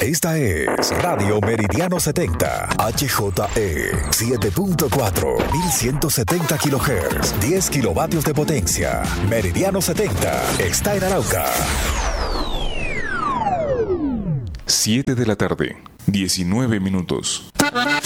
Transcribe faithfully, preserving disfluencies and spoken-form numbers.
Esta es Radio Meridiano setenta, H J E siete punto cuatro, mil ciento setenta kilohertz, diez kilovatios de potencia. Meridiano setenta está en Arauca. siete de la tarde, diecinueve minutos.